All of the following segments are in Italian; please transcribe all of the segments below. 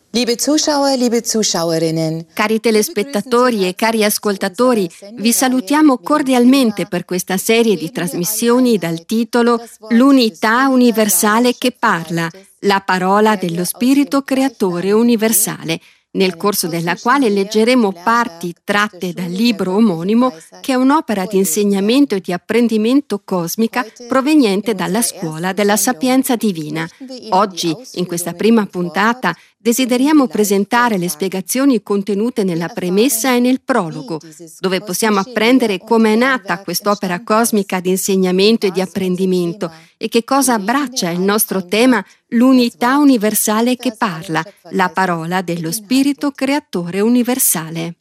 Liebe Zuschauer, liebe Zuschauerinnen. Cari telespettatori e cari ascoltatori, vi salutiamo cordialmente per questa serie di trasmissioni dal titolo L'unità universale che parla, la parola dello Spirito Creatore universale, nel corso della quale leggeremo parti tratte dal libro omonimo, che è un'opera di insegnamento e di apprendimento cosmica proveniente dalla scuola della sapienza divina. Oggi, in questa prima puntata, desideriamo presentare le spiegazioni contenute nella premessa e nel prologo, dove possiamo apprendere come è nata quest'opera cosmica di insegnamento e di apprendimento e che cosa abbraccia il nostro tema, l'unità universale che parla, la parola dello Spirito Creatore universale.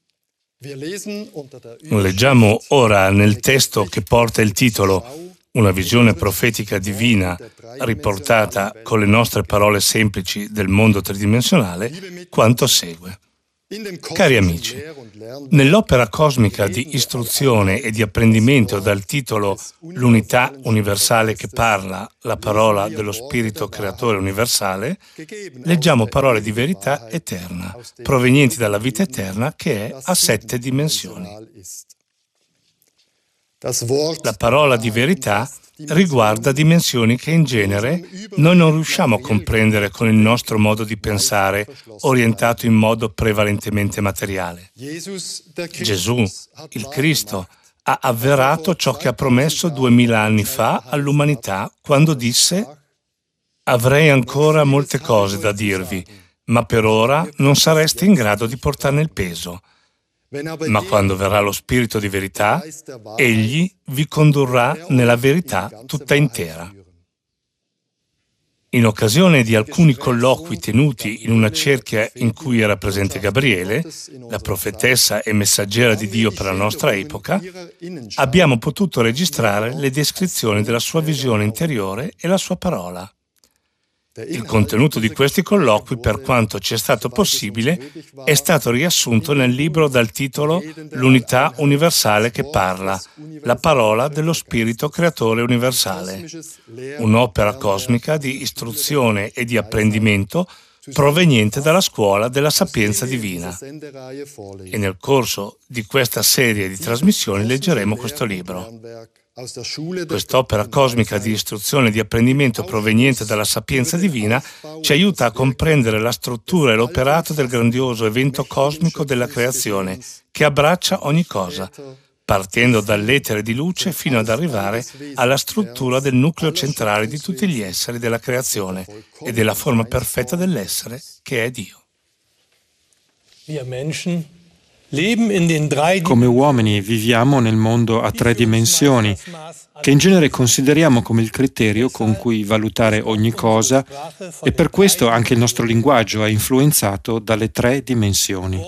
Leggiamo ora nel testo che porta il titolo Una visione profetica divina riportata con le nostre parole semplici del mondo tridimensionale quanto segue. Cari amici, nell'opera cosmica di istruzione e di apprendimento dal titolo L'unità universale che parla, la parola dello Spirito Creatore universale, leggiamo parole di verità eterna, provenienti dalla vita eterna che è a 7 dimensioni. La parola di verità riguarda dimensioni che in genere noi non riusciamo a comprendere con il nostro modo di pensare, orientato in modo prevalentemente materiale. Gesù, il Cristo, ha avverato ciò che ha promesso 2000 anni fa all'umanità quando disse: «Avrei ancora molte cose da dirvi, ma per ora non sareste in grado di portarne il peso. Ma quando verrà lo Spirito di verità, Egli vi condurrà nella verità tutta intera». In occasione di alcuni colloqui tenuti in una cerchia in cui era presente Gabriele, la profetessa e messaggera di Dio per la nostra epoca, abbiamo potuto registrare le descrizioni della sua visione interiore e la sua parola. Il contenuto di questi colloqui, per quanto ci è stato possibile, è stato riassunto nel libro dal titolo L'unità universale che parla, la parola dello Spirito Creatore universale, un'opera cosmica di istruzione e di apprendimento proveniente dalla scuola della sapienza divina. E nel corso di questa serie di trasmissioni leggeremo questo libro. Quest'opera cosmica di istruzione e di apprendimento proveniente dalla sapienza divina ci aiuta a comprendere la struttura e l'operato del grandioso evento cosmico della creazione che abbraccia ogni cosa, partendo dall'etere di luce fino ad arrivare alla struttura del nucleo centrale di tutti gli esseri della creazione e della forma perfetta dell'essere che è Dio. Come uomini viviamo nel mondo a 3 dimensioni, che in genere consideriamo come il criterio con cui valutare ogni cosa, e per questo anche il nostro linguaggio è influenzato dalle 3 dimensioni.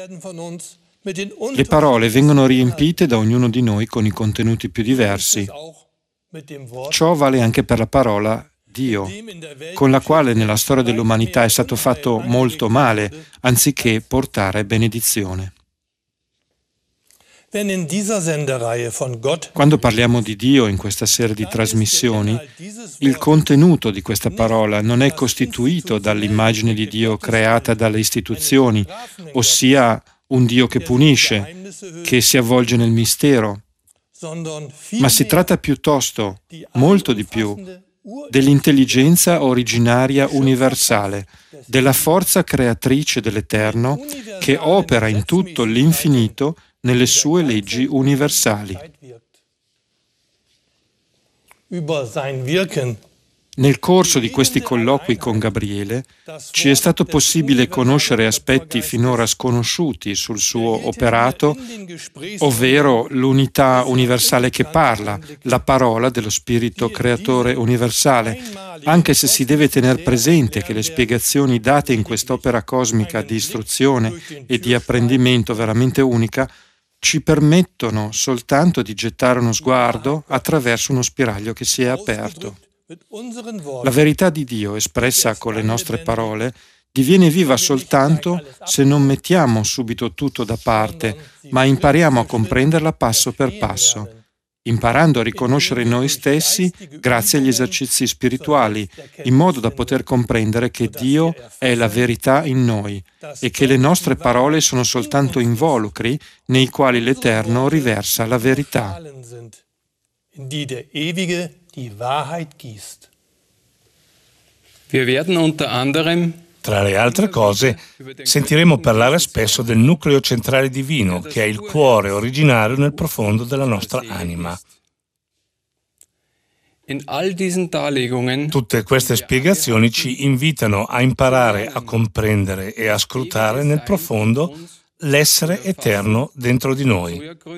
Le parole vengono riempite da ognuno di noi con i contenuti più diversi. Ciò vale anche per la parola Dio, con la quale nella storia dell'umanità è stato fatto molto male, anziché portare benedizione. Quando parliamo di Dio in questa serie di trasmissioni, il contenuto di questa parola non è costituito dall'immagine di Dio creata dalle istituzioni, ossia un Dio che punisce, che si avvolge nel mistero, ma si tratta piuttosto, molto di più, dell'intelligenza originaria universale, della forza creatrice dell'Eterno che opera in tutto l'infinito nelle sue leggi universali. Nel corso di questi colloqui con Gabriele ci è stato possibile conoscere aspetti finora sconosciuti sul suo operato, ovvero l'unità universale che parla, la parola dello Spirito Creatore universale, anche se si deve tener presente che le spiegazioni date in quest'opera cosmica di istruzione e di apprendimento veramente unica ci permettono soltanto di gettare uno sguardo attraverso uno spiraglio che si è aperto. La verità di Dio, espressa con le nostre parole, diviene viva soltanto se non mettiamo subito tutto da parte, ma impariamo a comprenderla passo per passo. imparando a riconoscere noi stessi grazie agli esercizi spirituali, in modo da poter comprendere che Dio è la verità in noi e che le nostre parole sono soltanto involucri nei quali l'Eterno riversa la verità. Wir werden unter anderem Tra le altre cose, sentiremo parlare spesso del nucleo centrale divino, che è il cuore originario nel profondo della nostra anima. in all diesen Darlegungen Tutte queste spiegazioni ci invitano a imparare a comprendere e a scrutare nel profondo l'essere eterno dentro di noi.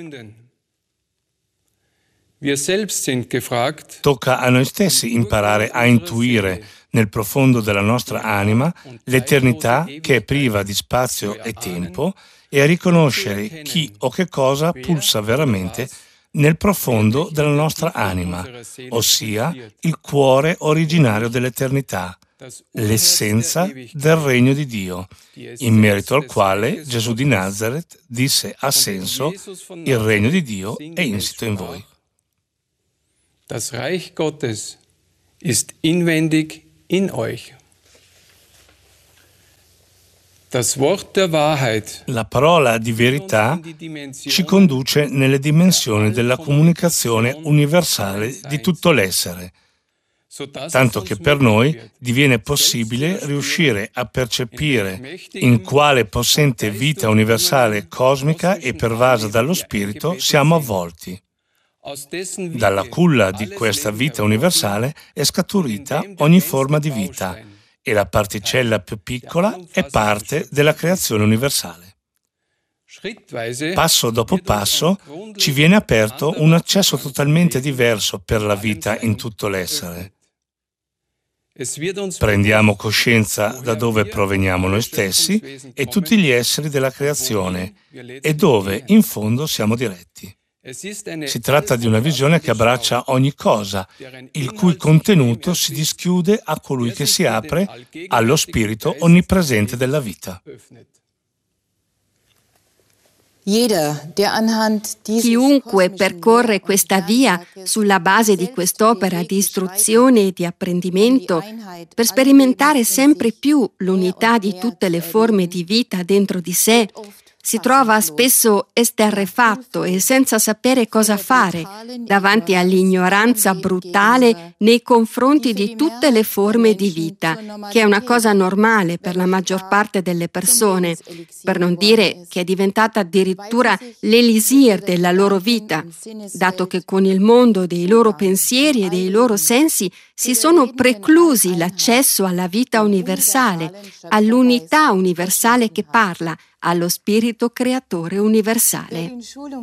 Wir selbst sind gefragt, Tocca a noi stessi imparare a intuire nel profondo della nostra anima l'eternità che è priva di spazio e tempo e a riconoscere chi o che cosa pulsa veramente nel profondo della nostra anima, ossia il cuore originario dell'eternità, l'essenza del regno di Dio, in merito al quale Gesù di Nazareth disse a senso: il regno di Dio è insito in voi. Das Reich Gottes ist inwendig in euch. Das Wort der Wahrheit La parola di verità ci conduce nelle dimensioni della comunicazione universale di tutto l'essere, tanto che per noi diviene possibile riuscire a percepire in quale possente vita universale cosmica e pervasa dallo Spirito siamo avvolti. Dalla culla di questa vita universale è scaturita ogni forma di vita e la particella più piccola è parte della creazione universale. Passo dopo passo ci viene aperto un accesso totalmente diverso per la vita in tutto l'essere. Prendiamo coscienza da dove proveniamo noi stessi e tutti gli esseri della creazione e dove in fondo siamo diretti. Si tratta di una visione che abbraccia ogni cosa, il cui contenuto si dischiude a colui che si apre allo spirito onnipresente della vita. Chiunque percorre questa via sulla base di quest'opera di istruzione e di apprendimento per sperimentare sempre più l'unità di tutte le forme di vita dentro di sé, si trova spesso esterrefatto e senza sapere cosa fare davanti all'ignoranza brutale nei confronti di tutte le forme di vita, che è una cosa normale per la maggior parte delle persone, per non dire che è diventata addirittura l'elisir della loro vita, dato che con il mondo dei loro pensieri e dei loro sensi si sono preclusi l'accesso alla vita universale, all'unità universale che parla, allo spirito creatore universale.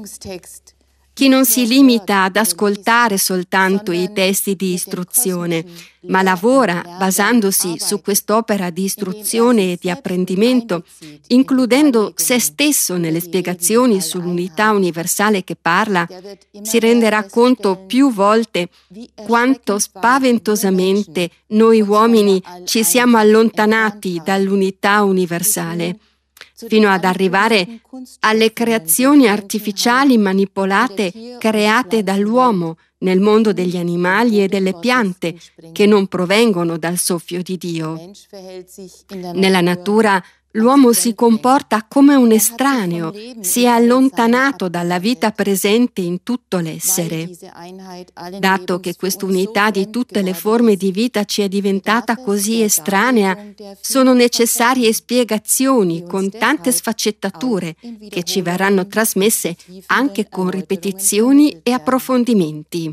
Chi non si limita ad ascoltare soltanto i testi di istruzione, ma lavora basandosi su quest'opera di istruzione e di apprendimento, includendo se stesso nelle spiegazioni sull'unità universale che parla, si renderà conto più volte quanto spaventosamente noi uomini ci siamo allontanati dall'unità universale, fino ad arrivare alle creazioni artificiali manipolate create dall'uomo nel mondo degli animali e delle piante che non provengono dal soffio di Dio. Nella natura l'uomo si comporta come un estraneo, si è allontanato dalla vita presente in tutto l'essere. Dato che quest'unità di tutte le forme di vita ci è diventata così estranea, sono necessarie spiegazioni con tante sfaccettature che ci verranno trasmesse anche con ripetizioni e approfondimenti.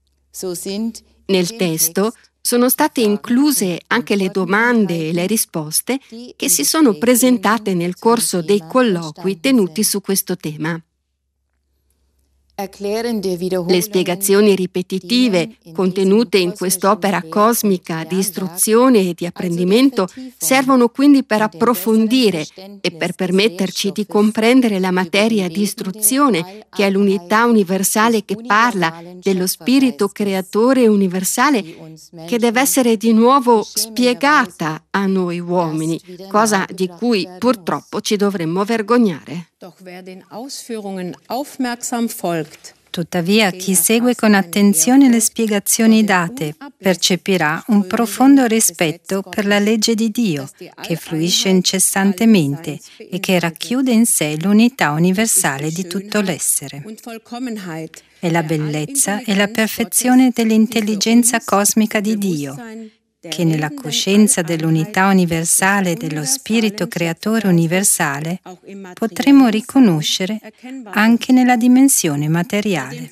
Nel testo sono state incluse anche le domande e le risposte che si sono presentate nel corso dei colloqui tenuti su questo tema. Le spiegazioni ripetitive contenute in quest'opera cosmica di istruzione e di apprendimento servono quindi per approfondire e per permetterci di comprendere la materia di istruzione che è l'unità universale che parla dello spirito creatore universale che deve essere di nuovo spiegata a noi uomini, cosa di cui purtroppo ci dovremmo vergognare. Doch wer den Ausführungen aufmerksam folgt, Tuttavia, chi segue con attenzione le spiegazioni date percepirà un profondo rispetto per la legge di Dio, che fluisce incessantemente e che racchiude in sé l'unità universale di tutto l'essere. È la bellezza e la perfezione dell'intelligenza cosmica di Dio, che nella coscienza dell'unità universale dello Spirito Creatore universale potremo riconoscere anche nella dimensione materiale.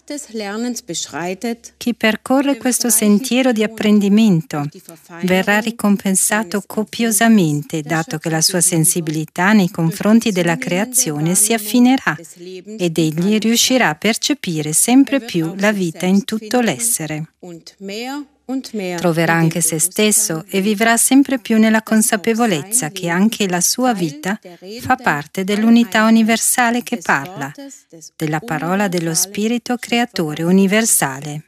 Chi percorre questo sentiero di apprendimento verrà ricompensato copiosamente, dato che la sua sensibilità nei confronti della creazione si affinerà ed egli riuscirà a percepire sempre più la vita in tutto l'essere. Troverà anche se stesso e vivrà sempre più nella consapevolezza che anche la sua vita fa parte dell'unità universale che parla, della parola dello Spirito Creatore universale.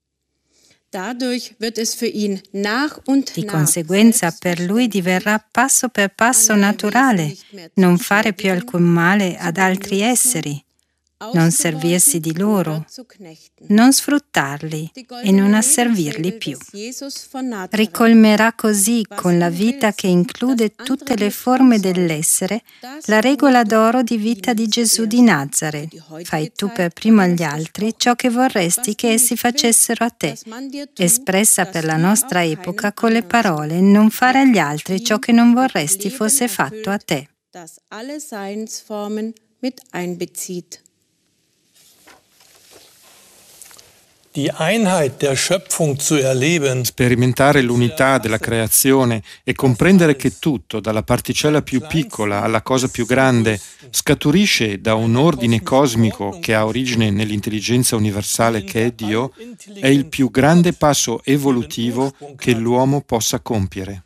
Di conseguenza per lui diverrà passo per passo naturale non fare più alcun male ad altri esseri, non servirsi di loro, non sfruttarli e non asservirli più. Ricolmerà così con la vita che include tutte le forme dell'essere la regola d'oro di vita di Gesù di Nazare. Fai tu per primo agli altri ciò che vorresti che essi facessero a te, espressa per la nostra epoca con le parole non fare agli altri ciò che non vorresti fosse fatto a te. Sperimentare l'unità della creazione e comprendere che tutto, dalla particella più piccola alla cosa più grande, scaturisce da un ordine cosmico che ha origine nell'intelligenza universale che è Dio, è il più grande passo evolutivo che l'uomo possa compiere.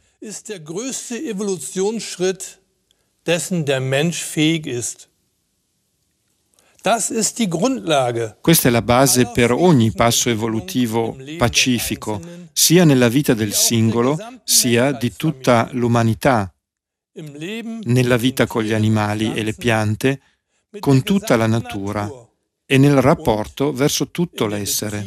Questa è la base per ogni passo evolutivo pacifico, sia nella vita del singolo, sia di tutta l'umanità, nella vita con gli animali e le piante, con tutta la natura e nel rapporto verso tutto l'essere.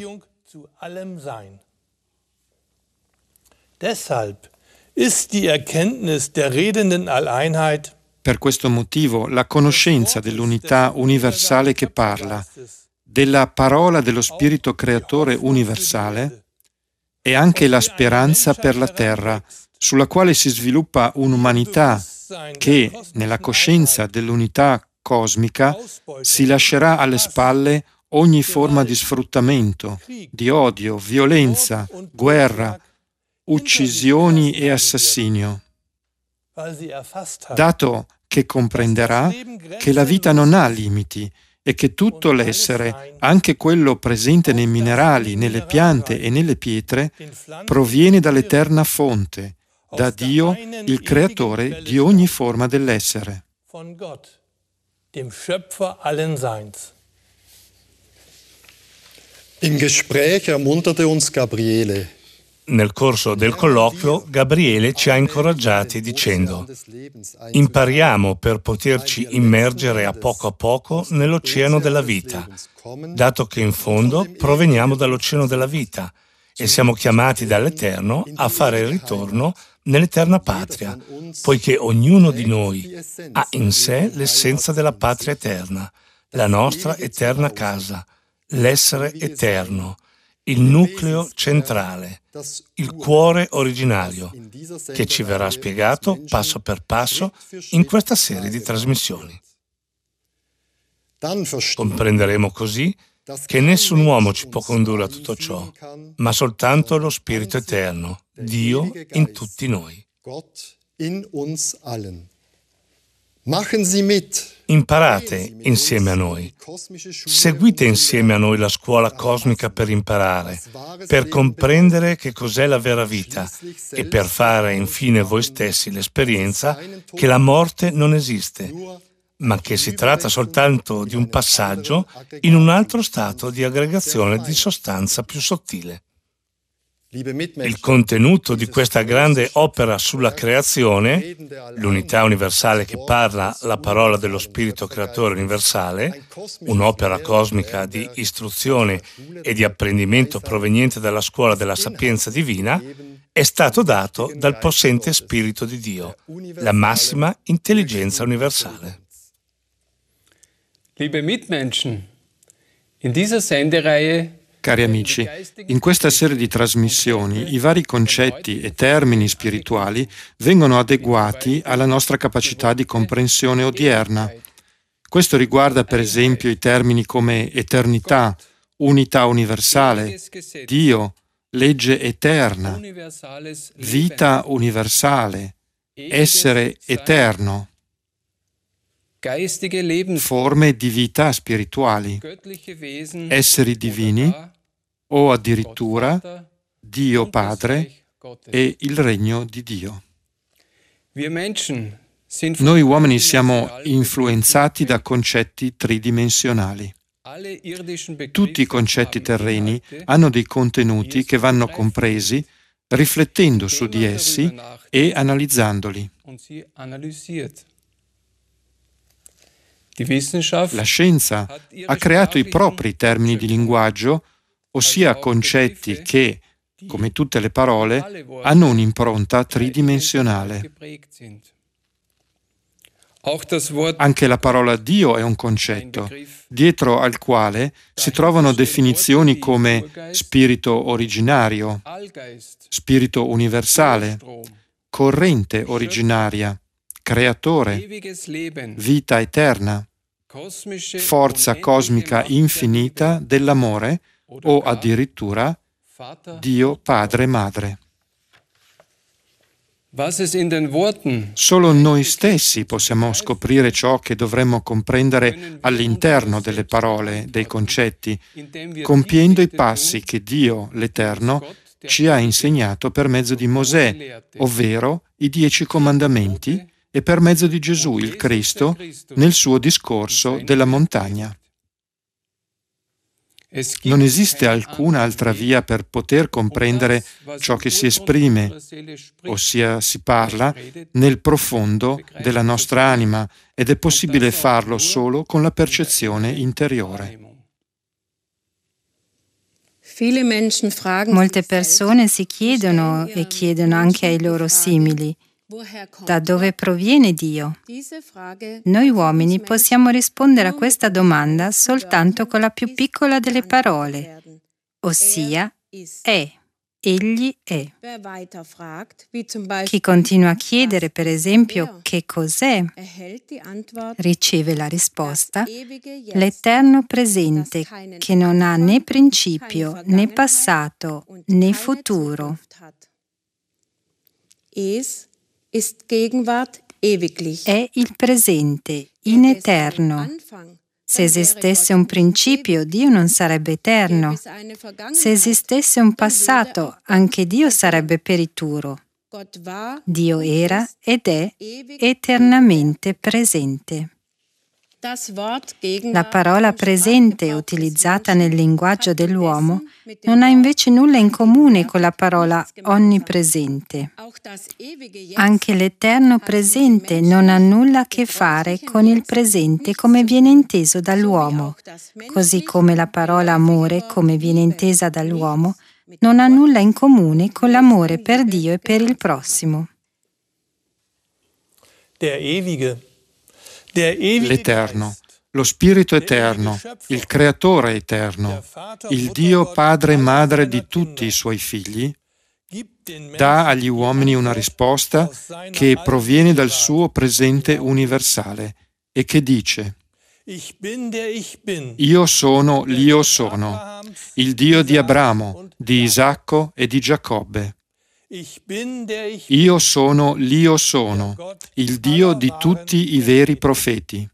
Deshalb ist die Erkenntnis der redenden Alleinheit Per questo motivo, la conoscenza dell'unità universale che parla, della parola dello Spirito Creatore universale, è anche la speranza per la terra, sulla quale si sviluppa un'umanità che, nella coscienza dell'unità cosmica, si lascerà alle spalle ogni forma di sfruttamento, di odio, violenza, guerra, uccisioni e assassinio. Dato che comprenderà che la vita non ha limiti e che tutto l'essere, anche quello presente nei minerali, nelle piante e nelle pietre, proviene dall'eterna fonte, da Dio, il creatore di ogni forma dell'essere. Im Gespräch ermunterte uns Gabriele. Nel corso del colloquio, Gabriele ci ha incoraggiati dicendo: impariamo per poterci immergere a poco nell'oceano della vita, dato che in fondo proveniamo dall'oceano della vita e siamo chiamati dall'Eterno a fare il ritorno nell'eterna patria, poiché ognuno di noi ha in sé l'essenza della patria eterna, la nostra eterna casa, l'essere eterno, il nucleo centrale, il cuore originario, che ci verrà spiegato passo per passo in questa serie di trasmissioni. Comprenderemo così che nessun uomo ci può condurre a tutto ciò, ma soltanto lo Spirito Eterno, Dio in tutti noi. Imparate insieme a noi. Seguite insieme a noi la scuola cosmica per imparare, per comprendere che cos'è la vera vita e per fare infine voi stessi l'esperienza che la morte non esiste, ma che si tratta soltanto di un passaggio in un altro stato di aggregazione di sostanza più sottile. Il contenuto di questa grande opera sulla creazione, l'unità universale che parla, la parola dello Spirito Creatore universale, un'opera cosmica di istruzione e di apprendimento proveniente dalla scuola della sapienza divina, è stato dato dal possente Spirito di Dio, la massima intelligenza universale. Liebe Mitmenschen, in dieser Sendereihe Cari amici, in questa serie di trasmissioni i vari concetti e termini spirituali vengono adeguati alla nostra capacità di comprensione odierna. Questo riguarda per esempio i termini come eternità, unità universale, Dio, legge eterna, vita universale, essere eterno, forme di vita spirituali, esseri divini o addirittura Dio Padre e il regno di Dio. Noi uomini siamo influenzati da concetti tridimensionali. Tutti i concetti terreni hanno dei contenuti che vanno compresi riflettendo su di essi e analizzandoli. La scienza ha creato i propri termini di linguaggio, ossia concetti che, come tutte le parole, hanno un'impronta tridimensionale. Anche la parola Dio è un concetto, dietro al quale si trovano definizioni come spirito originario, spirito universale, corrente originaria, creatore, vita eterna, forza cosmica infinita dell'amore o addirittura Dio Padre Madre. Solo noi stessi possiamo scoprire ciò che dovremmo comprendere all'interno delle parole, dei concetti, compiendo i passi che Dio, l'Eterno, ci ha insegnato per mezzo di Mosè, ovvero i 10 comandamenti, e per mezzo di Gesù, il Cristo, nel suo discorso della montagna. Non esiste alcuna altra via per poter comprendere ciò che si esprime, ossia si parla, nel profondo della nostra anima, ed è possibile farlo solo con la percezione interiore. Molte persone si chiedono e chiedono anche ai loro simili: da dove proviene Dio? Noi uomini possiamo rispondere a questa domanda soltanto con la più piccola delle parole, ossia è. Egli è. Chi continua a chiedere, per esempio, che cos'è, riceve la risposta: l'eterno presente che non ha né principio, né passato, né futuro. È il presente, in eterno. Se esistesse un principio, Dio non sarebbe eterno. Se esistesse un passato, anche Dio sarebbe perituro. Dio era ed è eternamente presente. La parola presente, utilizzata nel linguaggio dell'uomo, non ha invece nulla in comune con la parola onnipresente. Anche l'eterno presente non ha nulla a che fare con il presente come viene inteso dall'uomo, così come la parola amore, come viene intesa dall'uomo, non ha nulla in comune con l'amore per Dio e per il prossimo. L'Eterno, lo Spirito Eterno, il Creatore Eterno, il Dio Padre e Madre di tutti i Suoi figli, dà agli uomini una risposta che proviene dal suo presente universale e che dice: Io sono l'Io sono, il Dio di Abramo, di Isacco e di Giacobbe. Io sono l'Io sono, il Dio di tutti i veri profeti.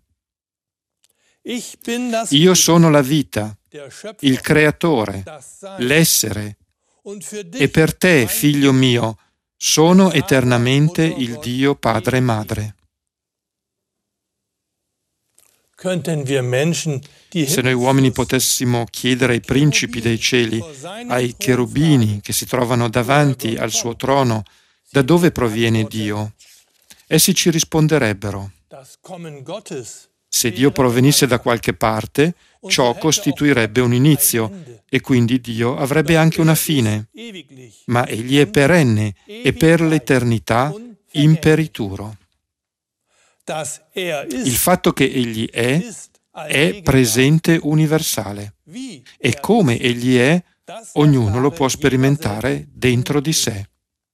Io sono la vita, il Creatore, l'essere, e per te, figlio mio, sono eternamente il Dio Padre e Madre. Se noi uomini potessimo chiedere ai principi dei cieli, ai cherubini che si trovano davanti al suo trono, da dove proviene Dio, essi ci risponderebbero: se Dio provenisse da qualche parte, ciò costituirebbe un inizio e quindi Dio avrebbe anche una fine. Ma Egli è perenne e per l'eternità imperituro. Il fatto che Egli è presente universale. E come Egli è, ognuno lo può sperimentare dentro di sé.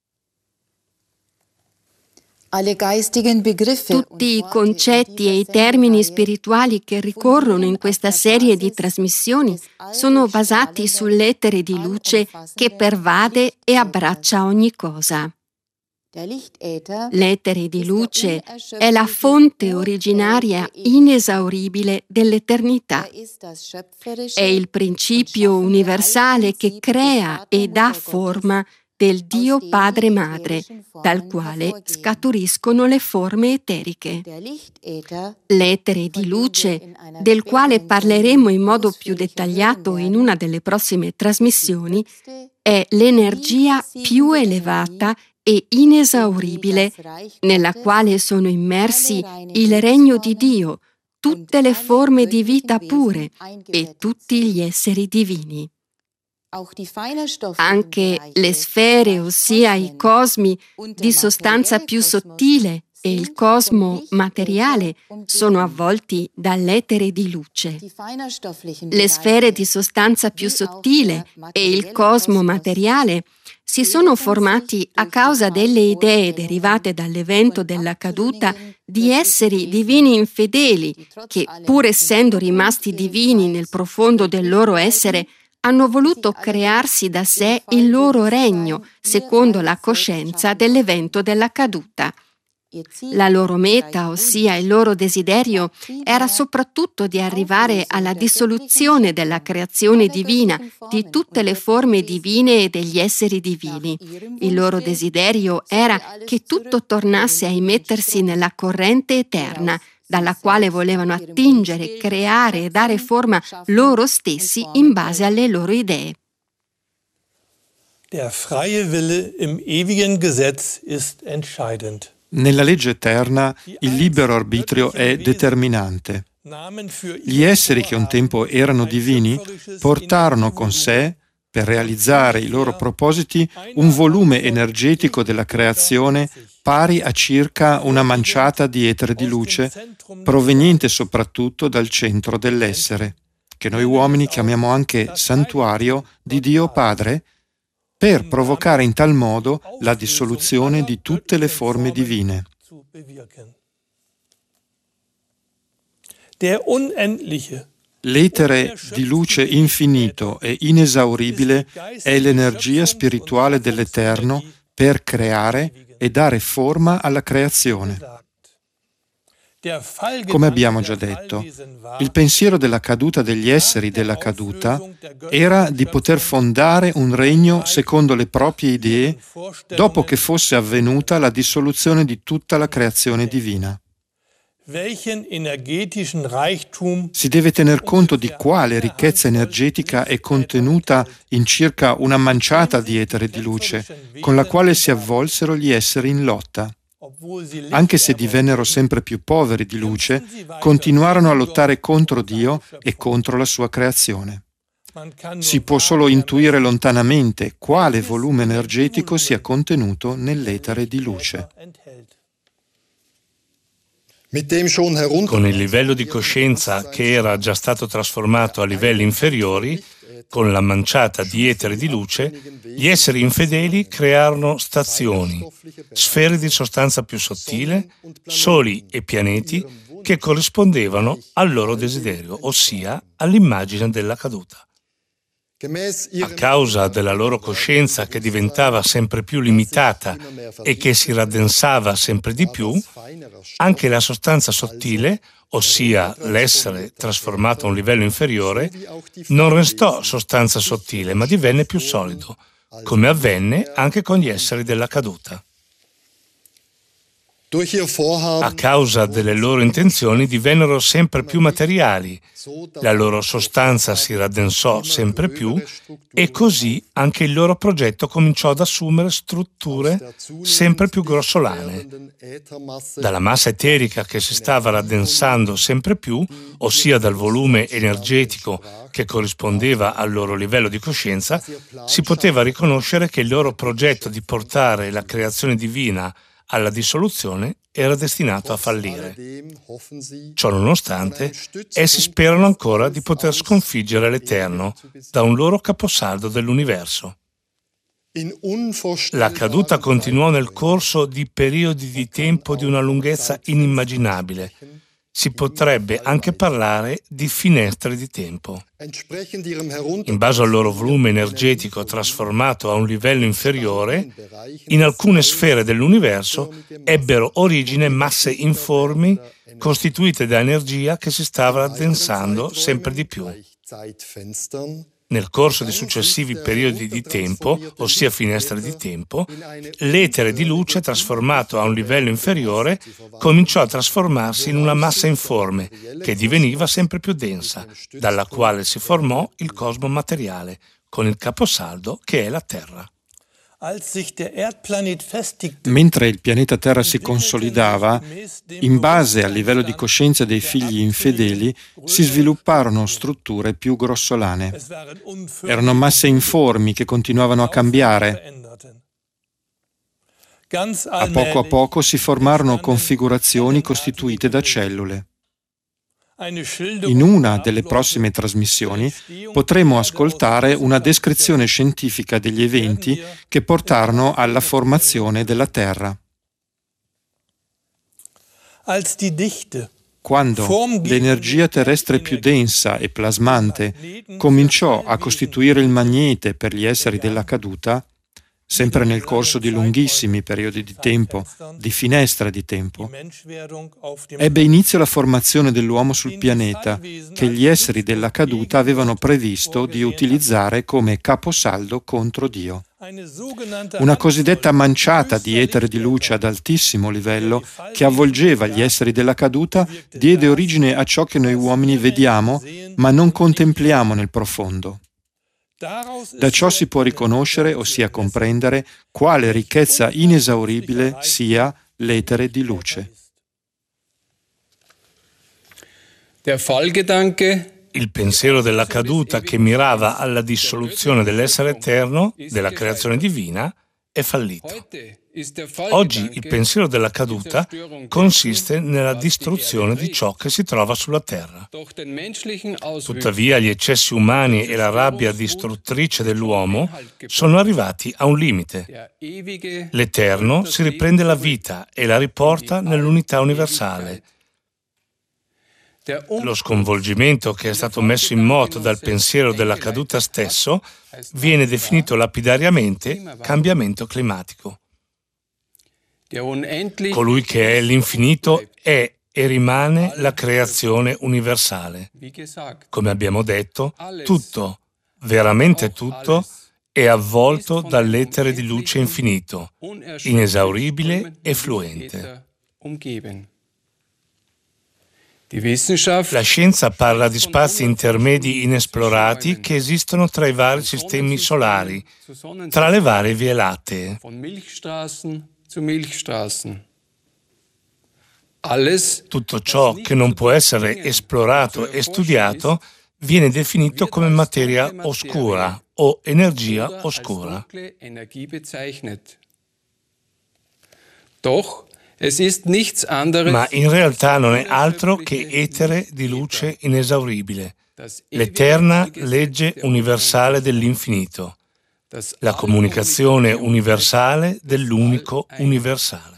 Tutti i concetti e i termini spirituali che ricorrono in questa serie di trasmissioni sono basati sull'etere di luce che pervade e abbraccia ogni cosa. L'etere di luce è la fonte originaria inesauribile dell'eternità. È il principio universale che crea e dà forma del Dio Padre Madre, dal quale scaturiscono le forme eteriche. L'etere di luce, del quale parleremo in modo più dettagliato in una delle prossime trasmissioni, è l'energia più elevata e inesauribile nella quale sono immersi il regno di Dio, tutte le forme di vita pure e tutti gli esseri divini. Anche le sfere, ossia i cosmi di sostanza più sottile e il cosmo materiale, sono avvolti dall'etere di luce. Le sfere di sostanza più sottile e il cosmo materiale si sono formati a causa delle idee derivate dall'evento della caduta di esseri divini infedeli che, pur essendo rimasti divini nel profondo del loro essere, hanno voluto crearsi da sé il loro regno, secondo la coscienza dell'evento della caduta. La loro meta, ossia il loro desiderio, era soprattutto di arrivare alla dissoluzione della creazione divina, di tutte le forme divine e degli esseri divini. Il loro desiderio era che tutto tornasse a immettersi nella corrente eterna, dalla quale volevano attingere, creare e dare forma loro stessi in base alle loro idee. Der freie Wille im ewigen Gesetz ist entscheidend. Nella legge eterna il libero arbitrio è determinante. Gli esseri che un tempo erano divini portarono con sé, per realizzare i loro propositi, un volume energetico della creazione pari a circa una manciata di etere di luce, proveniente soprattutto dal centro dell'essere, che noi uomini chiamiamo anche santuario di Dio Padre, per provocare in tal modo la dissoluzione di tutte le forme divine. L'etere di luce infinito e inesauribile è l'energia spirituale dell'Eterno per creare e dare forma alla creazione. Come abbiamo già detto, il pensiero della caduta degli esseri della caduta era di poter fondare un regno secondo le proprie idee dopo che fosse avvenuta la dissoluzione di tutta la creazione divina. Si deve tener conto di quale ricchezza energetica è contenuta in circa una manciata di etere di luce, con la quale si avvolsero gli esseri in lotta. Anche se divennero sempre più poveri di luce, continuarono a lottare contro Dio e contro la sua creazione. Si può solo intuire lontanamente quale volume energetico sia contenuto nell'etere di luce. Con il livello di coscienza che era già stato trasformato a livelli inferiori, con la manciata di etere di luce, gli esseri infedeli crearono stazioni, sfere di sostanza più sottile, soli e pianeti che corrispondevano al loro desiderio, ossia all'immagine della caduta. A causa della loro coscienza che diventava sempre più limitata e che si raddensava sempre di più, anche la sostanza sottile, ossia l'essere trasformato a un livello inferiore, non restò sostanza sottile, ma divenne più solido, come avvenne anche con gli esseri della caduta. A causa delle loro intenzioni divennero sempre più materiali, la loro sostanza si raddensò sempre più e così anche il loro progetto cominciò ad assumere strutture sempre più grossolane. Dalla massa eterica che si stava raddensando sempre più, ossia dal volume energetico che corrispondeva al loro livello di coscienza, si poteva riconoscere che il loro progetto di portare la creazione divina alla dissoluzione era destinato a fallire. Ciò nonostante, essi sperano ancora di poter sconfiggere l'Eterno da un loro caposaldo dell'universo. La caduta continuò nel corso di periodi di tempo di una lunghezza inimmaginabile. Si potrebbe anche parlare di finestre di tempo. In base al loro volume energetico trasformato a un livello inferiore, in alcune sfere dell'universo ebbero origine masse informi costituite da energia che si stava addensando sempre di più. Nel corso di successivi periodi di tempo, ossia finestre di tempo, l'etere di luce trasformato a un livello inferiore cominciò a trasformarsi in una massa informe che diveniva sempre più densa, dalla quale si formò il cosmo materiale, con il caposaldo che è la Terra. Mentre il pianeta Terra si consolidava, in base al livello di coscienza dei figli infedeli, si svilupparono strutture più grossolane. Erano masse informi che continuavano a cambiare. A poco si formarono configurazioni costituite da cellule. In una delle prossime trasmissioni potremo ascoltare una descrizione scientifica degli eventi che portarono alla formazione della Terra. Quando l'energia terrestre più densa e plasmante cominciò a costituire il magnete per gli esseri della caduta, sempre nel corso di lunghissimi periodi di tempo, di finestre di tempo, ebbe inizio la formazione dell'uomo sul pianeta che gli esseri della caduta avevano previsto di utilizzare come caposaldo contro Dio. Una cosiddetta manciata di etere di luce ad altissimo livello che avvolgeva gli esseri della caduta diede origine a ciò che noi uomini vediamo ma non contempliamo nel profondo. Da ciò si può riconoscere, ossia comprendere, quale ricchezza inesauribile sia l'etere di luce. Il pensiero della caduta che mirava alla dissoluzione dell'essere eterno, della creazione divina, è fallito. Oggi il pensiero della caduta consiste nella distruzione di ciò che si trova sulla terra. Tuttavia gli eccessi umani e la rabbia distruttrice dell'uomo sono arrivati a un limite. L'Eterno si riprende la vita e la riporta nell'unità universale. Lo sconvolgimento che è stato messo in moto dal pensiero della caduta stesso viene definito lapidariamente cambiamento climatico. Colui che è l'infinito è e rimane la creazione universale. Come abbiamo detto, tutto, veramente tutto, è avvolto dall'etere di luce infinito, inesauribile e fluente. La scienza parla di spazi intermedi inesplorati che esistono tra i vari sistemi solari, tra le varie vie lattee. Tutto ciò che non può essere esplorato e studiato viene definito come materia oscura o energia oscura. Ma in realtà non è altro che etere di luce inesauribile, l'eterna legge universale dell'infinito, la comunicazione universale dell'unico universale.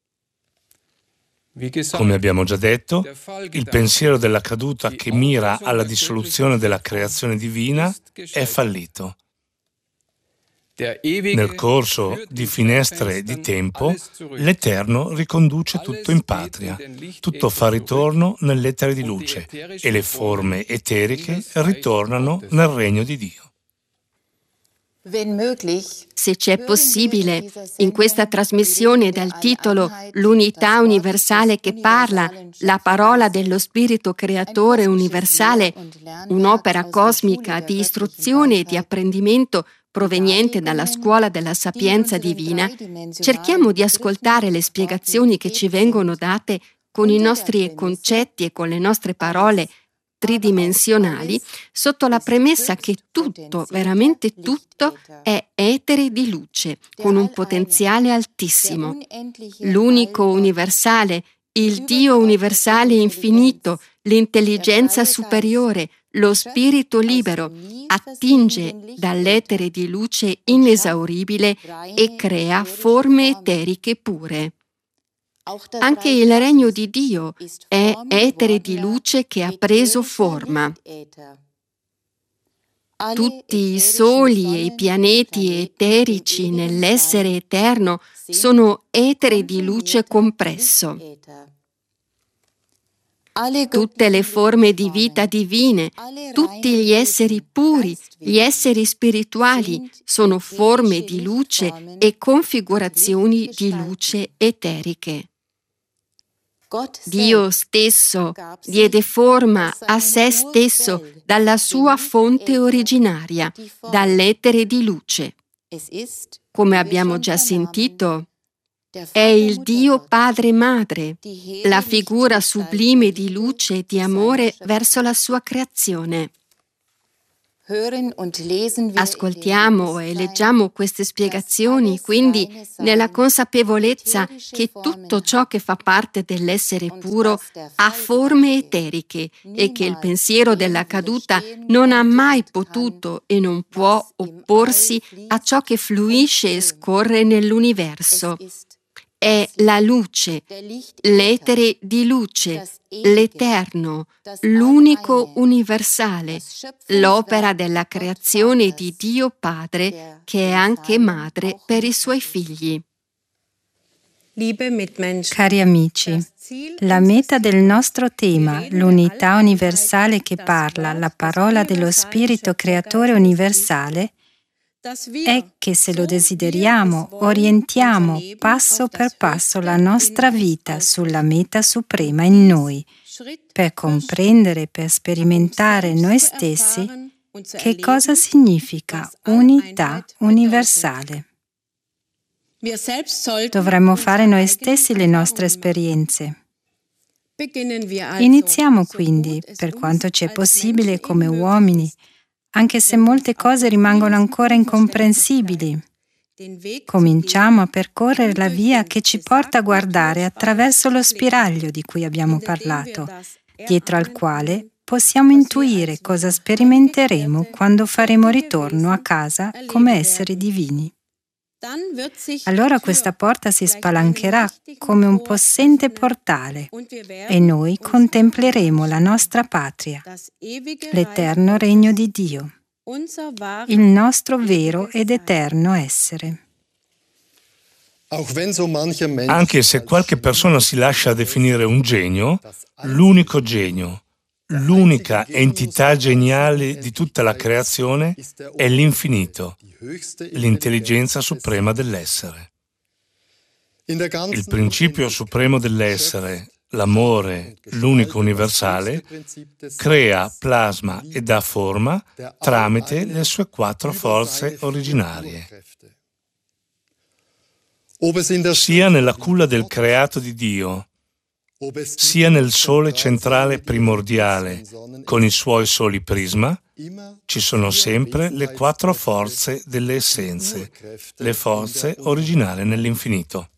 Come abbiamo già detto, il pensiero della caduta che mira alla dissoluzione della creazione divina è fallito. Nel corso di finestre di tempo, l'Eterno riconduce tutto in patria, tutto fa ritorno nell'etere di luce e le forme eteriche ritornano nel regno di Dio. Se c'è possibile, in questa trasmissione dal titolo L'unità universale che parla, la parola dello Spirito Creatore universale, un'opera cosmica di istruzione e di apprendimento proveniente dalla scuola della sapienza divina, cerchiamo di ascoltare le spiegazioni che ci vengono date con i nostri concetti e con le nostre parole tridimensionali, sotto la premessa che tutto, veramente tutto, è etere di luce, con un potenziale altissimo. L'unico universale, il Dio universale infinito, l'intelligenza superiore, lo spirito libero, attinge dall'etere di luce inesauribile e crea forme eteriche pure. Anche il regno di Dio è etere di luce che ha preso forma. Tutti i soli e i pianeti eterici nell'essere eterno sono etere di luce compresso. Tutte le forme di vita divine, tutti gli esseri puri, gli esseri spirituali sono forme di luce e configurazioni di luce eteriche. Dio stesso diede forma a sé stesso dalla sua fonte originaria, dall'etere di luce. Come abbiamo già sentito, è il Dio Padre Madre, la figura sublime di luce e di amore verso la sua creazione. Ascoltiamo e leggiamo queste spiegazioni, quindi nella consapevolezza che tutto ciò che fa parte dell'essere puro ha forme eteriche e che il pensiero della caduta non ha mai potuto e non può opporsi a ciò che fluisce e scorre nell'universo. È la luce, l'etere di luce, l'eterno, l'unico universale, l'opera della creazione di Dio Padre che è anche madre per i suoi figli. Cari amici, la meta del nostro tema, l'unità universale che parla, la parola dello Spirito Creatore universale, è che se lo desideriamo, orientiamo passo per passo la nostra vita sulla meta suprema in noi, per comprendere e per sperimentare noi stessi che cosa significa unità universale. Dovremmo fare noi stessi le nostre esperienze. Iniziamo quindi, per quanto ci è possibile come uomini, anche se molte cose rimangono ancora incomprensibili. Cominciamo a percorrere la via che ci porta a guardare attraverso lo spiraglio di cui abbiamo parlato, dietro al quale possiamo intuire cosa sperimenteremo quando faremo ritorno a casa come esseri divini. Allora questa porta si spalancherà come un possente portale e noi contempleremo la nostra patria, l'eterno regno di Dio, il nostro vero ed eterno essere. Anche se qualche persona si lascia definire un genio, l'unico genio, l'unica entità geniale di tutta la creazione è l'infinito, l'intelligenza suprema dell'essere. Il principio supremo dell'essere, l'amore, l'unico universale, crea, plasma e dà forma tramite le sue 4 forze originarie. Sia nella culla del creato di Dio, sia nel sole centrale primordiale, con i suoi soli prisma, ci sono sempre le 4 forze delle essenze, le forze originarie nell'infinito.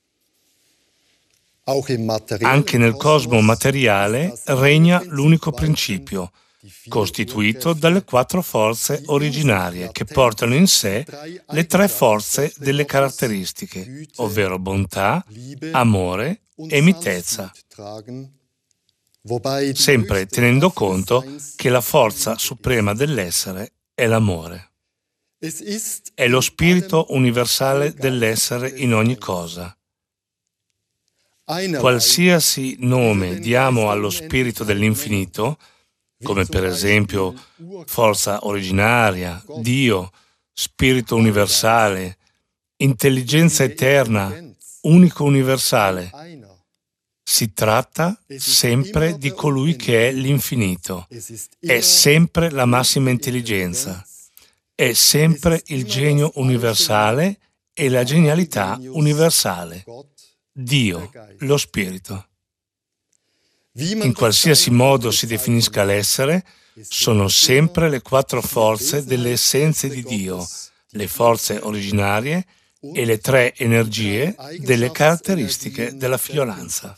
Anche nel cosmo materiale regna l'unico principio, costituito dalle 4 forze originarie che portano in sé le 3 forze delle caratteristiche, ovvero bontà, amore e mitezza, sempre tenendo conto che la forza suprema dell'essere è l'amore. È lo spirito universale dell'essere in ogni cosa. Qualsiasi nome diamo allo spirito dell'infinito, come per esempio forza originaria, Dio, spirito universale, intelligenza eterna, unico universale. Si tratta sempre di colui che è l'infinito, è sempre la massima intelligenza, è sempre il genio universale e la genialità universale. Dio, lo spirito. In qualsiasi modo si definisca l'essere, sono sempre le 4 forze delle essenze di Dio, le forze originarie e le 3 energie delle caratteristiche della figliolanza.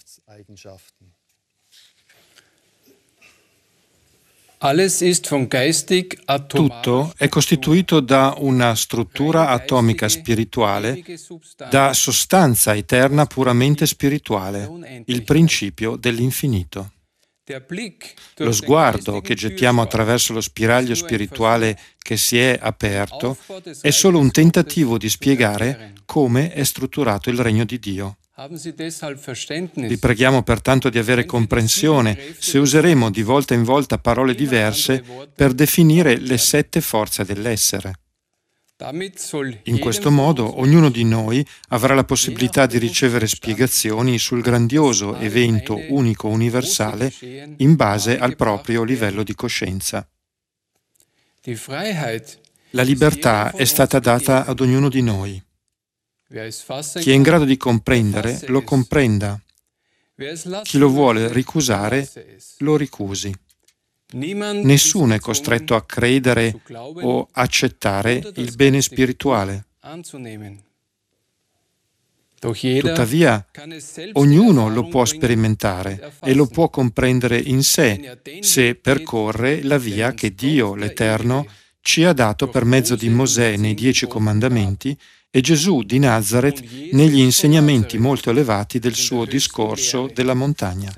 Tutto è costituito da una struttura atomica spirituale, da sostanza eterna puramente spirituale, il principio dell'infinito. Lo sguardo che gettiamo attraverso lo spiraglio spirituale che si è aperto è solo un tentativo di spiegare come è strutturato il regno di Dio. Vi preghiamo pertanto di avere comprensione se useremo di volta in volta parole diverse per definire le 7 forze dell'essere. In questo modo ognuno di noi avrà la possibilità di ricevere spiegazioni sul grandioso evento unico universale in base al proprio livello di coscienza. La libertà è stata data ad ognuno di noi. Chi è in grado di comprendere, lo comprenda. Chi lo vuole ricusare, lo ricusi. Nessuno è costretto a credere o accettare il bene spirituale. Tuttavia, ognuno lo può sperimentare e lo può comprendere in sé se percorre la via che Dio, l'Eterno, ci ha dato per mezzo di Mosè nei 10 comandamenti e Gesù di Nazaret negli insegnamenti molto elevati del suo discorso della montagna.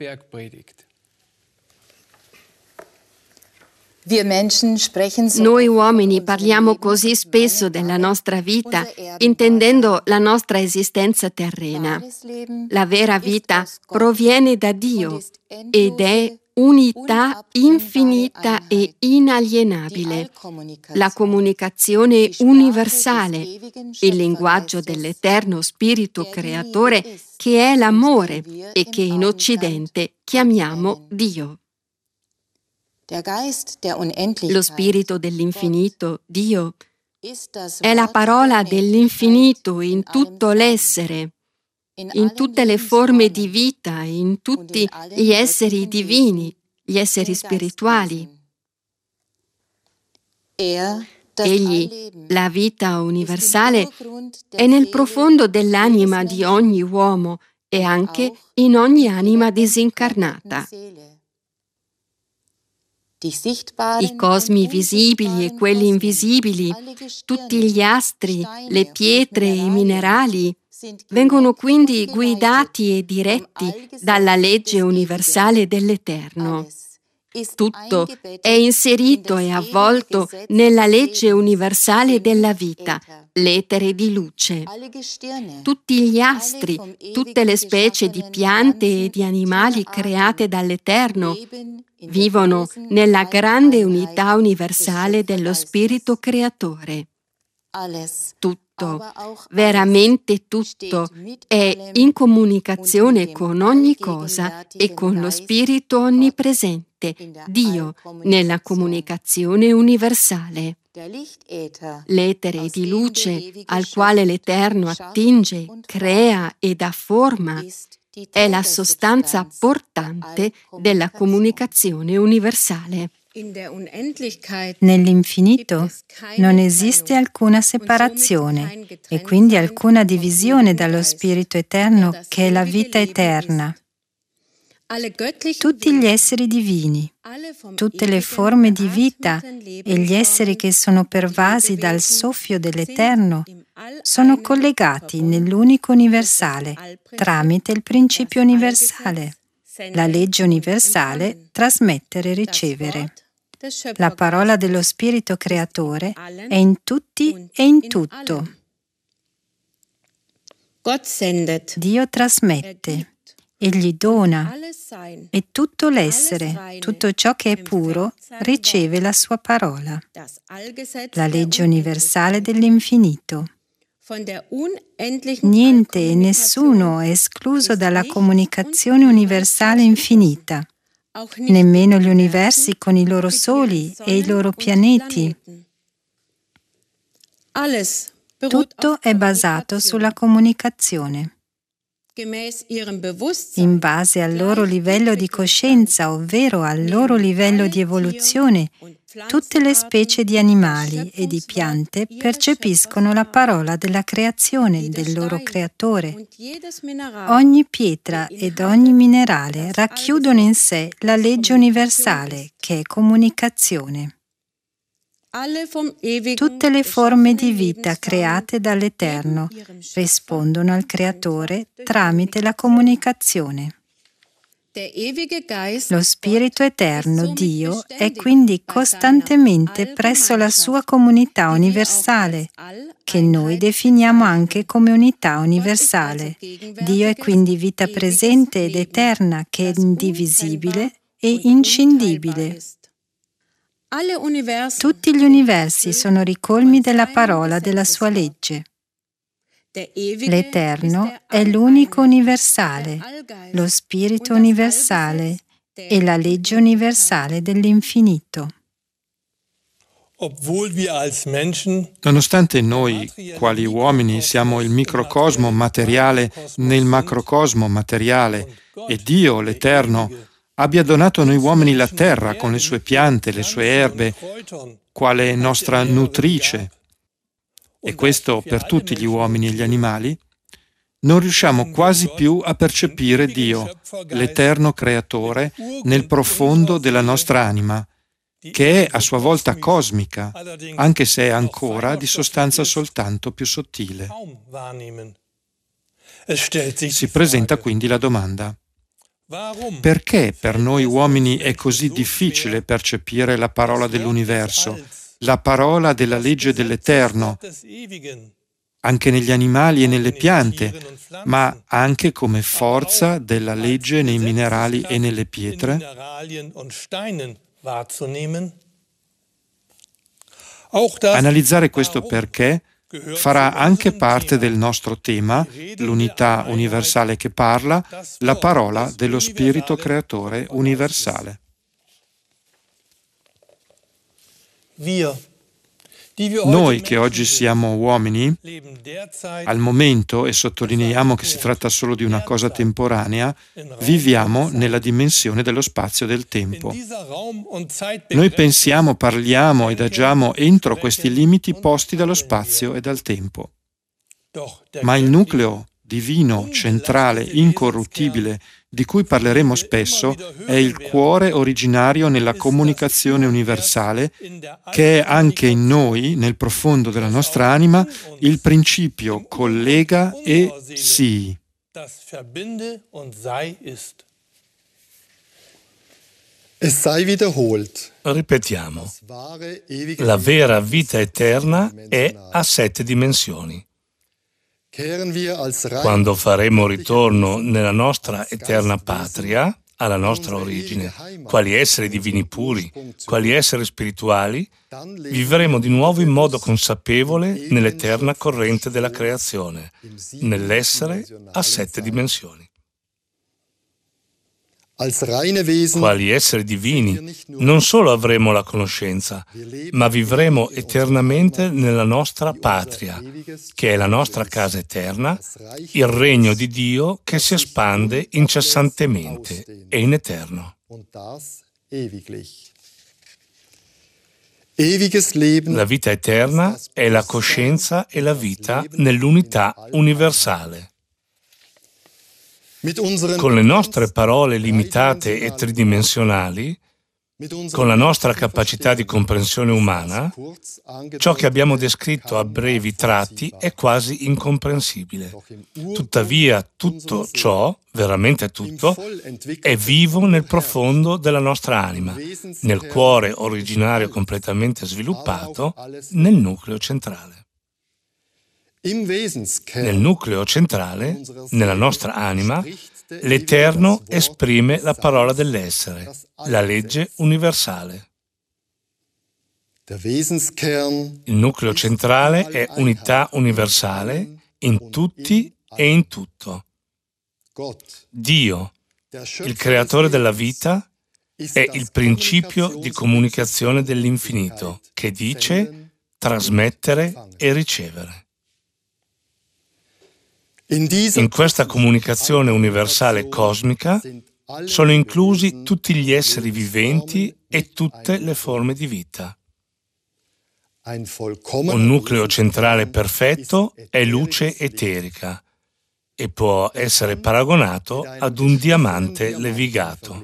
Noi uomini parliamo così spesso della nostra vita, intendendo la nostra esistenza terrena. La vera vita proviene da Dio ed è unità infinita e inalienabile, la comunicazione universale, il linguaggio dell'eterno Spirito Creatore che è l'amore e che in Occidente chiamiamo Dio. Lo Spirito dell'infinito, Dio, è la parola dell'infinito in tutto l'essere, in tutte le forme di vita, in tutti gli esseri divini, gli esseri spirituali. Egli, la vita universale, è nel profondo dell'anima di ogni uomo e anche in ogni anima disincarnata. I cosmi visibili e quelli invisibili, tutti gli astri, le pietre e i minerali, vengono quindi guidati e diretti dalla legge universale dell'Eterno. Tutto è inserito e avvolto nella legge universale della vita, l'etere di luce. Tutti gli astri, tutte le specie di piante e di animali create dall'Eterno vivono nella grande unità universale dello Spirito Creatore. Tutto, veramente tutto, è in comunicazione con ogni cosa e con lo Spirito onnipresente, Dio, nella comunicazione universale. L'etere di luce al quale l'Eterno attinge, crea e dà forma è la sostanza portante della comunicazione universale. Nell'infinito non esiste alcuna separazione e quindi alcuna divisione dallo Spirito Eterno che è la vita eterna. Tutti gli esseri divini, tutte le forme di vita e gli esseri che sono pervasi dal soffio dell'Eterno sono collegati nell'unico universale tramite il principio universale, la legge universale trasmettere e ricevere. La parola dello Spirito Creatore è in tutti e in tutto. Dio trasmette, Egli dona e tutto l'essere, tutto ciò che è puro, riceve la sua parola, la legge universale dell'infinito. Niente e nessuno è escluso dalla comunicazione universale infinita, nemmeno gli universi con i loro soli e i loro pianeti. Tutto è basato sulla comunicazione. In base al loro livello di coscienza, ovvero al loro livello di evoluzione, tutte le specie di animali e di piante percepiscono la parola della creazione del loro creatore. Ogni pietra ed ogni minerale racchiudono in sé la legge universale, che è comunicazione. Tutte le forme di vita create dall'Eterno rispondono al Creatore tramite la comunicazione. Lo Spirito Eterno, Dio, è quindi costantemente presso la sua comunità universale, che noi definiamo anche come unità universale. Dio è quindi vita presente ed eterna, che è indivisibile e inscindibile. Tutti gli universi sono ricolmi della parola della sua legge. L'Eterno è l'unico universale, lo Spirito universale e la legge universale dell'infinito. Nonostante noi, quali uomini, siamo il microcosmo materiale nel macrocosmo materiale e Dio, l'Eterno, abbia donato a noi uomini la terra con le sue piante, le sue erbe, quale nostra nutrice, e questo per tutti gli uomini e gli animali, non riusciamo quasi più a percepire Dio, l'Eterno Creatore, nel profondo della nostra anima, che è a sua volta cosmica, anche se è ancora di sostanza soltanto più sottile. Si presenta quindi la domanda: perché per noi uomini è così difficile percepire la parola dell'universo, la parola della legge dell'Eterno, anche negli animali e nelle piante, ma anche come forza della legge nei minerali e nelle pietre? Analizzare questo perché farà anche parte del nostro tema, l'unità universale che parla, la parola dello Spirito Creatore universale. Noi che oggi siamo uomini, al momento, e sottolineiamo che si tratta solo di una cosa temporanea, viviamo nella dimensione dello spazio e del tempo. Noi pensiamo, parliamo ed agiamo entro questi limiti posti dallo spazio e dal tempo. Ma il nucleo divino, centrale, incorruttibile, di cui parleremo spesso, è il cuore originario nella comunicazione universale, che è anche in noi, nel profondo della nostra anima, il principio collega e sii. Ripetiamo, la vera vita eterna è a 7 dimensioni. Quando faremo ritorno nella nostra eterna patria, alla nostra origine, quali esseri divini puri, quali esseri spirituali, vivremo di nuovo in modo consapevole nell'eterna corrente della creazione, nell'essere a 7 dimensioni. Quali esseri divini, non solo avremo la conoscenza, ma vivremo eternamente nella nostra patria, che è la nostra casa eterna, il regno di Dio che si espande incessantemente e in eterno. La vita eterna è la coscienza e la vita nell'unità universale. Con le nostre parole limitate e tridimensionali, con la nostra capacità di comprensione umana, ciò che abbiamo descritto a brevi tratti è quasi incomprensibile. Tuttavia, tutto ciò, veramente tutto, è vivo nel profondo della nostra anima, nel cuore originario completamente sviluppato, nel nucleo centrale. Nel nucleo centrale, nella nostra anima, L'Eterno esprime la parola dell'essere, la legge universale. Il nucleo centrale è unità universale in tutti e in tutto. Dio, il creatore della vita, è il principio di comunicazione dell'infinito, che dice trasmettere e ricevere. In questa comunicazione universale cosmica sono inclusi tutti gli esseri viventi e tutte le forme di vita. Un nucleo centrale perfetto è luce eterica e può essere paragonato ad un diamante levigato.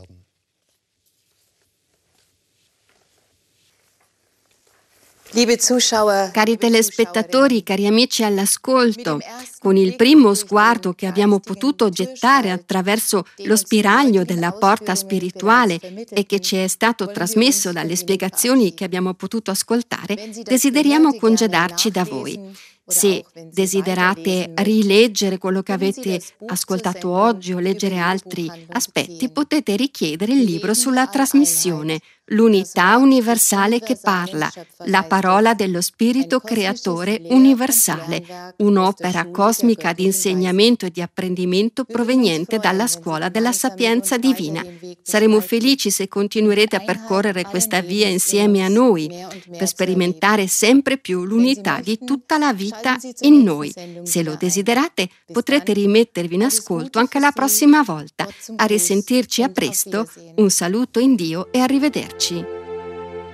Cari telespettatori, cari amici all'ascolto, con il primo sguardo che abbiamo potuto gettare attraverso lo spiraglio della porta spirituale e che ci è stato trasmesso dalle spiegazioni che abbiamo potuto ascoltare, desideriamo congedarci da voi. Se desiderate rileggere quello che avete ascoltato oggi o leggere altri aspetti, potete richiedere il libro sulla trasmissione, l'unità universale che parla, la parola dello Spirito Creatore universale, un'opera cosmica di insegnamento e di apprendimento proveniente dalla scuola della sapienza divina. Saremo felici se continuerete a percorrere questa via insieme a noi, per sperimentare sempre più l'unità di tutta la vita in noi. Se lo desiderate, potrete rimettervi in ascolto anche la prossima volta. A risentirci a presto, un saluto in Dio e arrivederci.